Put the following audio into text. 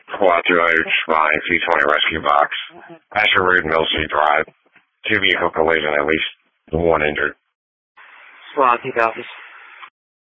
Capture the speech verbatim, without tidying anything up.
Quad two H flying C twenty rescue box. Asher Road, Millsea Drive. Two vehicle collision, at least one injured. Squad, keep office.